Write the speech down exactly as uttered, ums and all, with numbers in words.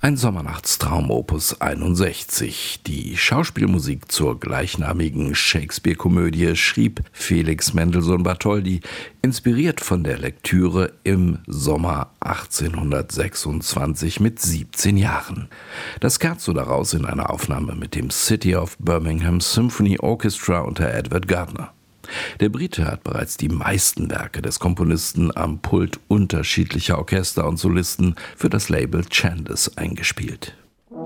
Ein Sommernachtstraum Opus einundsechzig. Die Schauspielmusik zur gleichnamigen Shakespeare-Komödie schrieb Felix Mendelssohn Bartholdy, inspiriert von der Lektüre im Sommer achtzehnhundertsechsundzwanzig mit siebzehn Jahren. Das Scherzo daraus in einer Aufnahme mit dem City of Birmingham Symphony Orchestra unter Edward Gardner. Der Brite hat bereits die meisten Werke des Komponisten am Pult unterschiedlicher Orchester und Solisten für das Label Chandos eingespielt.